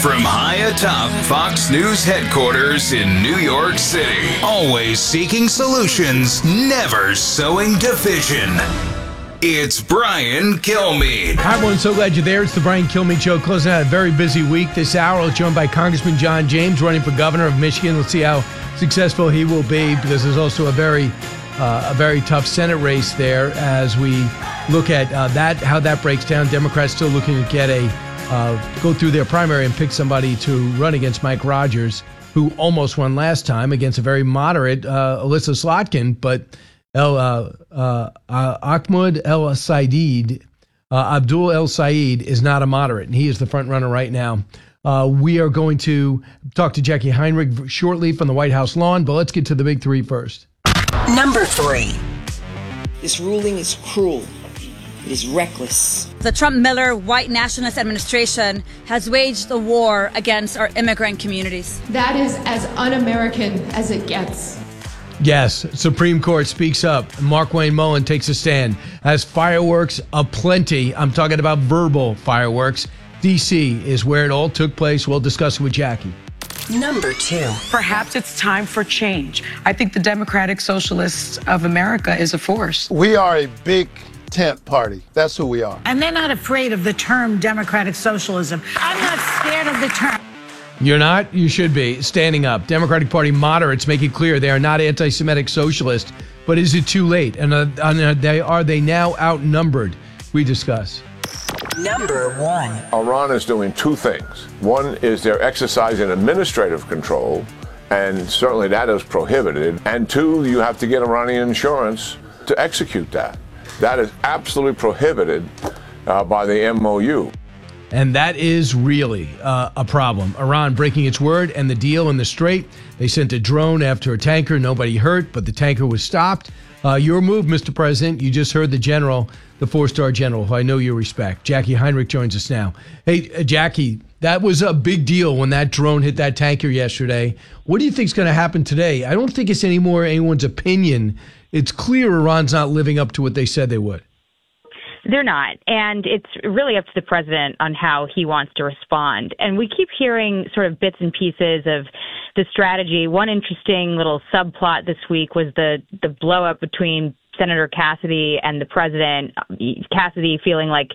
From high atop Fox News headquarters in New York City, always seeking solutions, never sowing division. It's Brian Kilmeade. Hi, everyone. So glad you're there. It's the Brian Kilmeade Show. Closing out a very busy week this hour. We're joined by Congressman John James, running for governor of Michigan. Let's see how successful he will be, because there's also a very tough Senate race there as we look at how that breaks down. Democrats still looking to get go through their primary and pick somebody to run against Mike Rogers, who almost won last time against a very moderate Alyssa Slotkin, but Ahmed El Said, Abdul El Said is not a moderate, and he is the front runner right now. We are going to talk to Jackie Heinrich shortly from the White House lawn, but let's get to the big three first. Number 3. This ruling is cruel. It is reckless. The Trump-Miller white nationalist administration has waged a war against our immigrant communities. That is as un-American as it gets. Yes, Supreme Court speaks up. Mark Wayne Mullen takes a stand. As fireworks aplenty, I'm talking about verbal fireworks. D.C. is where it all took place. We'll discuss it with Jackie. Number 2. Perhaps it's time for change. I think the Democratic Socialists of America is a force. We are a big tent party. That's who we are. And they're not afraid of the term democratic socialism. I'm not scared of the term. You're not? You should be. Standing up. Democratic Party moderates make it clear they are not anti-Semitic socialists. But is it too late? And are they now outnumbered? We discuss. Number 1. Iran is doing two things. One is they're exercising administrative control, and certainly that is prohibited. And two, you have to get Iranian insurance to execute that. That is absolutely prohibited by the MOU. And that is really a problem. Iran breaking its word and the deal in the Strait. They sent a drone after a tanker. Nobody hurt, but the tanker was stopped. Your move, Mr. President. You just heard the general, the 4-star general, who I know you respect. Jackie Heinrich joins us now. Hey, Jackie, that was a big deal when that drone hit that tanker yesterday. What do you think is going to happen today? I don't think it's anymore anyone's opinion. It's clear Iran's not living up to what they said they would. They're not. And it's really up to the president on how he wants to respond. And we keep hearing sort of bits and pieces of the strategy. One interesting little subplot this week was the blow up between Senator Cassidy and the president. Cassidy feeling like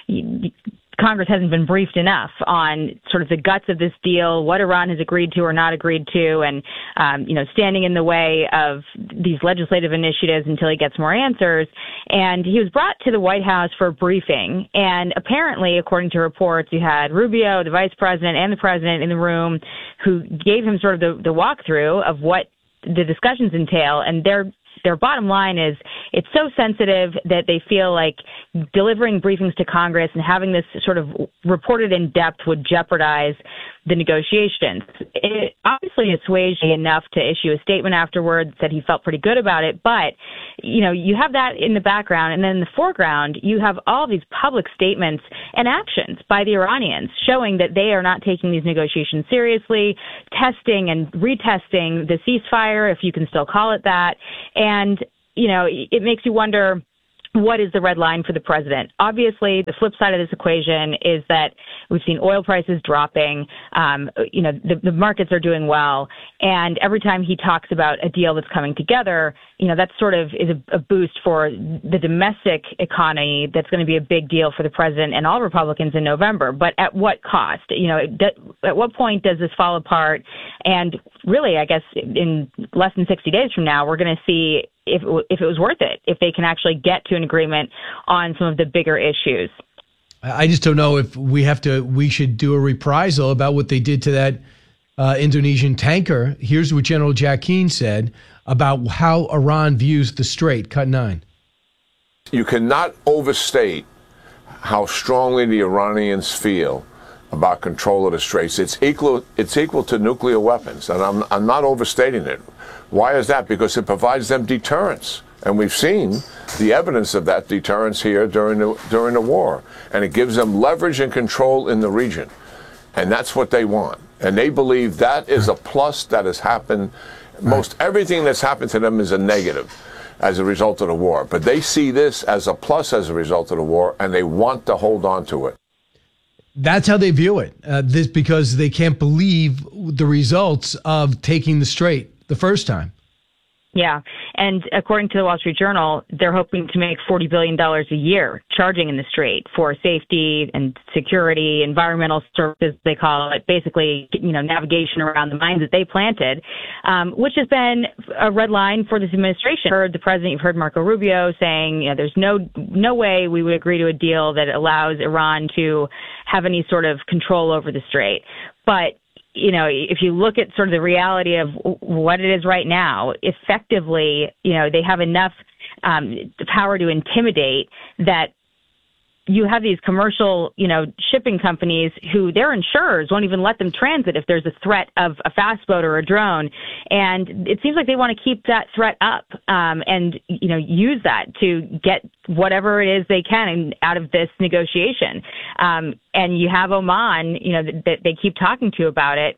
Congress hasn't been briefed enough on sort of the guts of this deal, what Iran has agreed to or not agreed to, and, standing in the way of these legislative initiatives until he gets more answers. And he was brought to the White House for a briefing. And apparently, according to reports, you had Rubio, the vice president, and the president in the room who gave him sort of the walkthrough of what the discussions entail. And their bottom line is it's so sensitive that they feel like delivering briefings to Congress and having this sort of reported in depth would jeopardize the negotiations. It obviously assuaged enough to issue a statement afterwards that he felt pretty good about it. But, you have that in the background. And then in the foreground, you have all these public statements and actions by the Iranians showing that they are not taking these negotiations seriously, testing and retesting the ceasefire, if you can still call it that. And, it makes you wonder, what is the red line for the president? Obviously, the flip side of this equation is that we've seen oil prices dropping. The markets are doing well. And every time he talks about a deal that's coming together, that sort of is a boost for the domestic economy. That's going to be a big deal for the president and all Republicans in November. But at what cost? At what point does this fall apart? And really, I guess in less than 60 days from now, we're going to see if it was worth it, if they can actually get to an agreement on some of the bigger issues. I just don't know if we should do a reprisal about what they did to that Indonesian tanker. Here's what General Jack Keane said about how Iran views the Strait. Cut 9. You cannot overstate how strongly the Iranians feel about control of the Straits. It's equal to nuclear weapons, and I'm not overstating it. Why is that? Because it provides them deterrence. And we've seen the evidence of that deterrence here during the war. And it gives them leverage and control in the region. And that's what they want. And they believe that is a plus that has happened. Most everything that's happened to them is a negative as a result of the war. But they see this as a plus as a result of the war, and they want to hold on to it. That's how they view it. This because they can't believe the results of taking the Strait the first time. Yeah. And according to the Wall Street Journal, they're hoping to make $40 billion a year charging in the Strait for safety and security, environmental services, they call it, basically, navigation around the mines that they planted, which has been a red line for this administration. You've heard the president, you've heard Marco Rubio saying, there's no way we would agree to a deal that allows Iran to have any sort of control over the Strait. But if you look at sort of the reality of what it is right now, effectively, they have enough power to intimidate that you have these commercial, shipping companies who their insurers won't even let them transit if there's a threat of a fast boat or a drone. And it seems like they want to keep that threat up and use that to get whatever it is they can out of this negotiation. And you have Oman, that they keep talking to about it.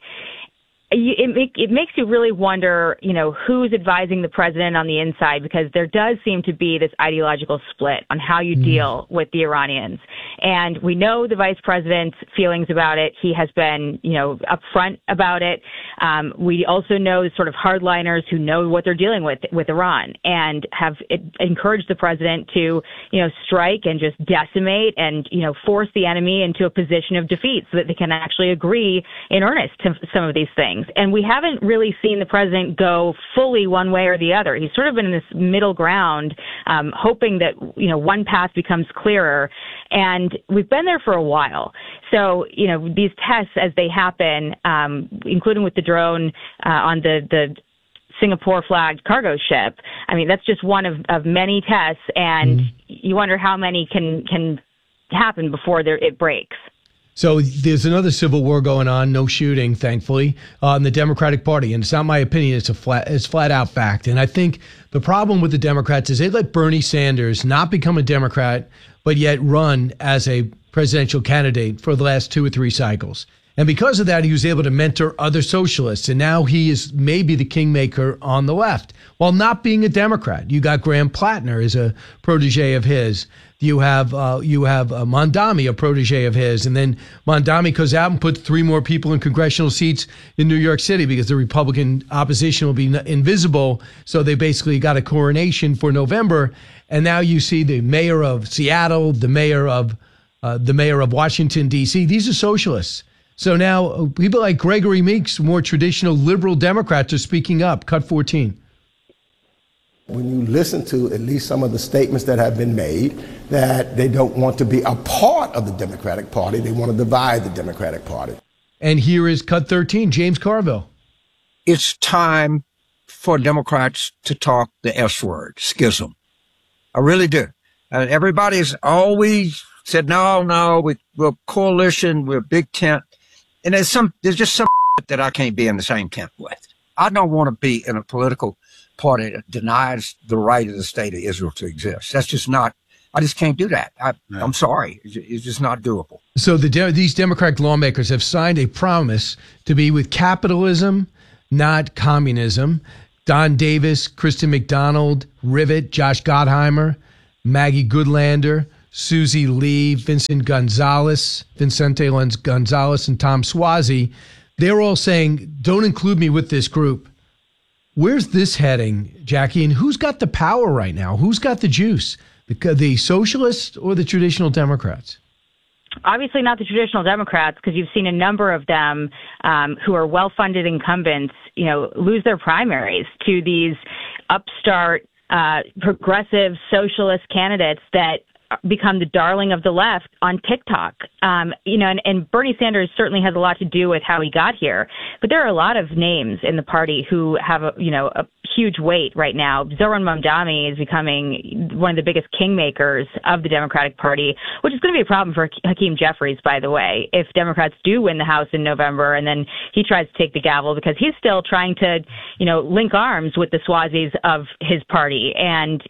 It makes you really wonder, who's advising the president on the inside, because there does seem to be this ideological split on how you deal with the Iranians. And we know the vice president's feelings about it. He has been, upfront about it. We also know sort of hardliners who know what they're dealing with Iran and have encouraged the president to, strike and just decimate and, force the enemy into a position of defeat so that they can actually agree in earnest to some of these things. And we haven't really seen the president go fully one way or the other. He's sort of been in this middle ground, hoping that, one path becomes clearer. And we've been there for a while. So, these tests as they happen, including with the drone on the Singapore flagged cargo ship, I mean, that's just one of many tests. And you wonder how many can happen before it breaks. So there's another civil war going on, no shooting, thankfully, in the Democratic Party. And it's not my opinion, it's flat out fact. And I think the problem with the Democrats is they let Bernie Sanders not become a Democrat, but yet run as a presidential candidate for the last 2 or 3 cycles. And because of that, he was able to mentor other socialists. And now he is maybe the kingmaker on the left, while not being a Democrat. You got Graham Plattner as a protege of his. You have Mondami, a protege of his. And then Mondami goes out and puts 3 more people in congressional seats in New York City because the Republican opposition will be invisible. So they basically got a coronation for November. And now you see the mayor of Seattle, the mayor of Washington, D.C. These are socialists. So now people like Gregory Meeks, more traditional liberal Democrats, are speaking up. Cut 14. When you listen to at least some of the statements that have been made, that they don't want to be a part of the Democratic Party, they want to divide the Democratic Party. And here is Cut 13, James Carville. It's time for Democrats to talk the S word, schism. I really do. Everybody's always said, no, we're a coalition, we're a big tent. And there's just some that I can't be in the same tent with. I don't want to be in a political party that denies the right of the state of Israel to exist. That's just not, I just can't do that. I'm sorry. It's just not doable. So these Democratic lawmakers have signed a promise to be with capitalism, not communism. Don Davis, Kristen McDonald, Rivet, Josh Gottheimer, Maggie Goodlander, Susie Lee, Vicente Gonzalez, and Tom Suozzi, they're all saying, don't include me with this group. Where's this heading, Jackie? And who's got the power right now? Who's got the juice? The socialists or the traditional Democrats? Obviously not the traditional Democrats, because you've seen a number of them who are well-funded incumbents, lose their primaries to these upstart, progressive socialist candidates that become the darling of the left on TikTok. And Bernie Sanders certainly has a lot to do with how he got here. But there are a lot of names in the party who have a huge weight right now. Zoran Mamdani is becoming one of the biggest kingmakers of the Democratic Party, which is going to be a problem for Hakeem Jeffries, by the way, if Democrats do win the House in November and then he tries to take the gavel, because he's still trying to, link arms with the Suozzis of his party. And,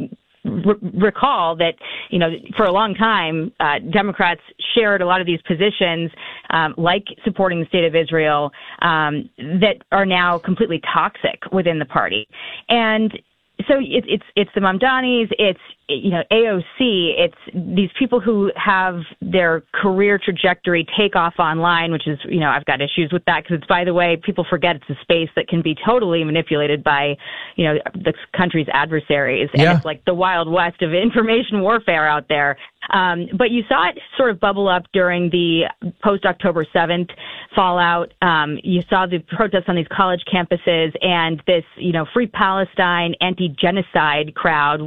recall that, for a long time, Democrats shared a lot of these positions, like supporting the state of Israel, that are now completely toxic within the party. And so it's the Mamdanis, it's AOC, it's these people who have their career trajectory take off online, which is, I've got issues with that because it's, by the way, people forget it's a space that can be totally manipulated by, the country's adversaries. And it's like the Wild West of information warfare out there. But you saw it sort of bubble up during the post-October 7th fallout. You saw the protests on these college campuses and this, Free Palestine, anti-genocide crowd,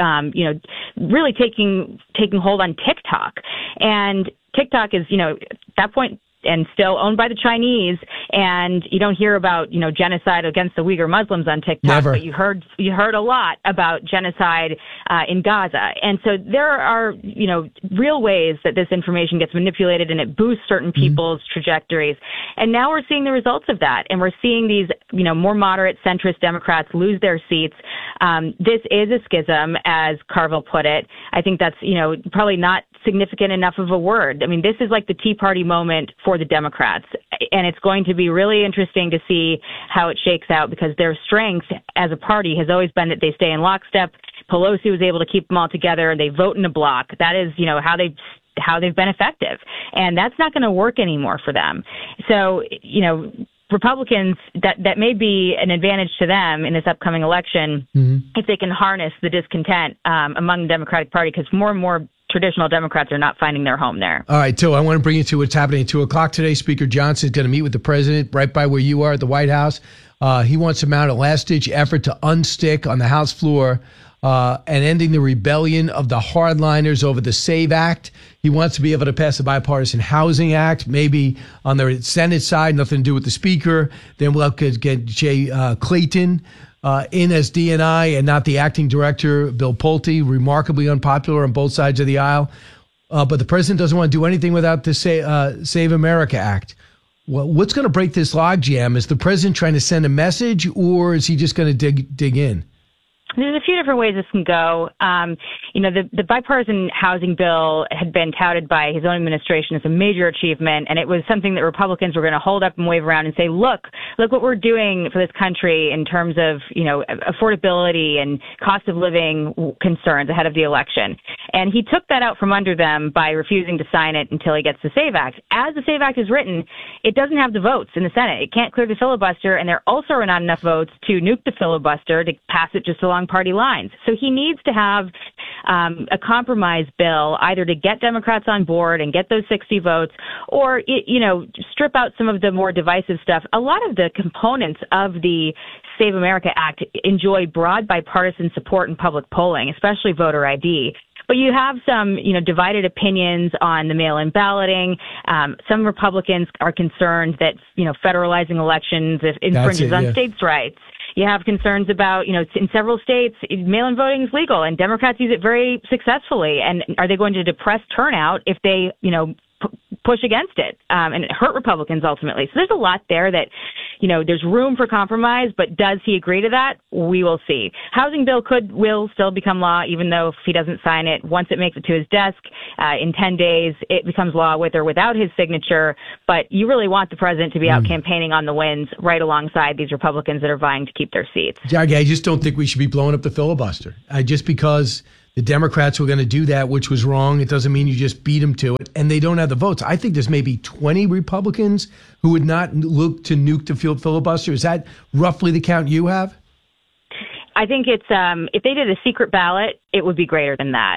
really taking hold on TikTok. And TikTok is, at that point, and still owned by the Chinese, and you don't hear about, genocide against the Uyghur Muslims on TikTok, Never. But you heard a lot about genocide in Gaza. And so there are, real ways that this information gets manipulated and it boosts certain people's trajectories. And now we're seeing the results of that. And we're seeing these, more moderate centrist Democrats lose their seats. This is a schism, as Carville put it. I think that's, probably not significant enough of a word. I mean, this is like the Tea Party moment for the Democrats, and it's going to be really interesting to see how it shakes out because their strength as a party has always been that they stay in lockstep. Pelosi was able to keep them all together. They vote in a block. That is, how they've been effective, and that's not going to work anymore for them. So, Republicans, that may be an advantage to them in this upcoming election if they can harness the discontent among the Democratic Party, because more and more traditional Democrats are not finding their home there. All right, I want to bring you to what's happening at 2 o'clock today. Speaker Johnson is going to meet with the president right by where you are at the White House. He wants to mount a last-ditch effort to unstick on the House floor and ending the rebellion of the hardliners over the SAVE Act. He wants to be able to pass the Bipartisan Housing Act, maybe on the Senate side, nothing to do with the Speaker. Then we'll get Jay Clayton in as DNI and not the acting director, Bill Pulte, remarkably unpopular on both sides of the aisle. But the president doesn't want to do anything without the Save America Act. Well, what's going to break this logjam? Is the president trying to send a message, or is he just going to dig in? There's a few different ways this can go. The bipartisan housing bill had been touted by his own administration as a major achievement, and it was something that Republicans were going to hold up and wave around and say, look what we're doing for this country in terms of, affordability and cost of living concerns ahead of the election. And he took that out from under them by refusing to sign it until he gets the SAVE Act. As the SAVE Act is written, it doesn't have the votes in the Senate. It can't clear the filibuster, and there also are not enough votes to nuke the filibuster to pass it just along party lines. So he needs to have a compromise bill either to get Democrats on board and get those 60 votes, or, strip out some of the more divisive stuff. A lot of the components of the Save America Act enjoy broad bipartisan support in public polling, especially voter ID. But you have some, divided opinions on the mail-in balloting. Some Republicans are concerned that, federalizing elections infringes on states' rights. You have concerns about, in several states, mail-in voting is legal, and Democrats use it very successfully. And are they going to depress turnout if they, push against it and hurt Republicans ultimately? So there's a lot there that, there's room for compromise, but does he agree to that? We will see. Housing bill will still become law, even though if he doesn't sign it, once it makes it to his desk in 10 days, it becomes law with or without his signature. But you really want the president to be out campaigning on the wins right alongside these Republicans that are vying to keep their seats. Jackie, I just don't think we should be blowing up the filibuster. Just because the Democrats were going to do that, which was wrong, it doesn't mean you just beat them to it. And they don't have the votes. I think there's maybe 20 Republicans who would not look to nuke the filibuster. Is that roughly the count you have? I think it's if they did a secret ballot, it would be greater than that.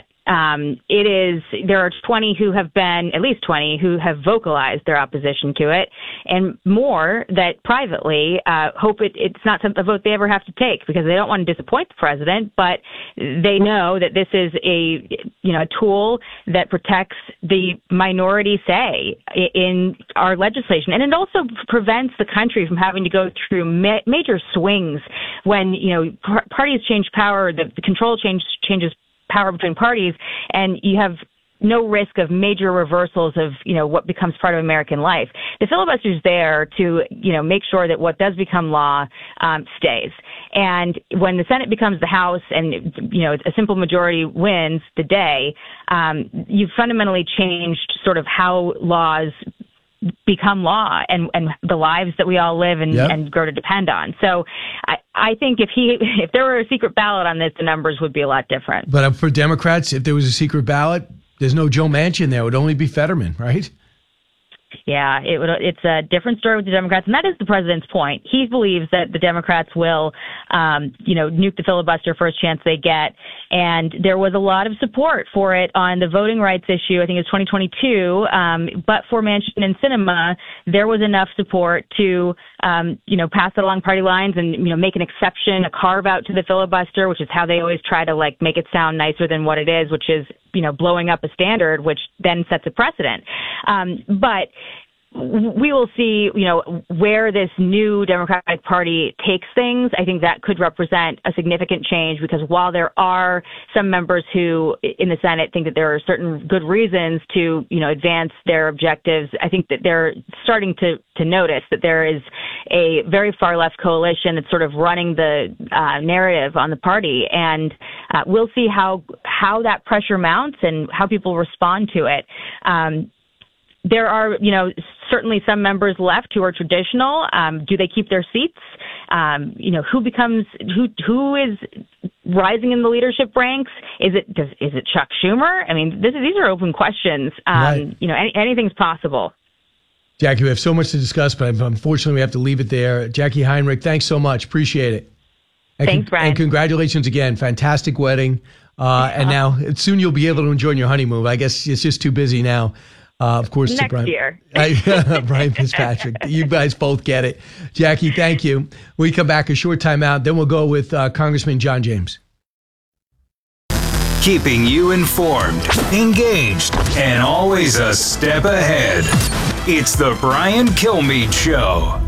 There are 20 who have been, at least 20 who have vocalized their opposition to it, and more that privately hope it's not a vote they ever have to take because they don't want to disappoint the president, but they know that this is a tool that protects the minority say in our legislation. And it also prevents the country from having to go through major swings when, parties change power, the control changes power between parties, and you have no risk of major reversals of, what becomes part of American life. The filibuster is there to, make sure that what does become law stays. And when the Senate becomes the House and, a simple majority wins the day, you've fundamentally changed sort of how laws become law and the lives that we all live and grow to depend on. So I think if there were a secret ballot on this, the numbers would be a lot different. But for Democrats, if there was a secret ballot, there's no Joe Manchin there. It would only be Fetterman, right? Yeah, it's a different story with the Democrats, and that is the president's point. He believes that the Democrats will, nuke the filibuster first chance they get. And there was a lot of support for it on the voting rights issue. I think it was 2022. But for Manchin and Sinema, there was enough support to, pass it along party lines and, make an exception, a carve out to the filibuster, which is how they always try to make it sound nicer than what it is, which is, blowing up a standard, which then sets a precedent. But we will see, where this new Democratic Party takes things. I think that could represent a significant change because while there are some members who in the Senate think that there are certain good reasons to, advance their objectives, I think that they're starting to notice that there is a very far left coalition that's sort of running the narrative on the party. And we'll see how that pressure mounts and how people respond to it. There are, certainly some members left who are traditional. Do they keep their seats? Who is rising in the leadership ranks? Is it Chuck Schumer? I mean, these are open questions. Right. Anything's possible. Jackie, we have so much to discuss, but unfortunately we have to leave it there. Jackie Heinrich, thanks so much. Appreciate it. And Thanks, Brian. And congratulations again. Fantastic wedding. And now soon you'll be able to enjoy your honeymoon. I guess it's just too busy now. Of course, next Brian, year. Brian Fitzpatrick. You guys both get it. Jackie, thank you. We come back a short time out. Then we'll go with Congressman John James. Keeping you informed, engaged, and always a step ahead. It's the Brian Kilmeade Show.